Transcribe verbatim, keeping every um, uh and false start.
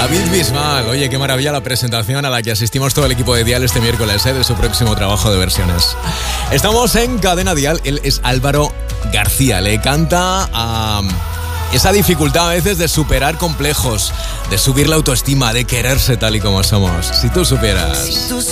David Bisbal. Oye, qué maravilla la presentación a la que asistimos todo el equipo de Dial este miércoles, ¿eh? De su próximo trabajo de versiones. Estamos en Cadena Dial. Él es Álvaro García. Le canta a esa dificultad a veces de superar complejos, de subir la autoestima, de quererse tal y como somos. Si tú supieras.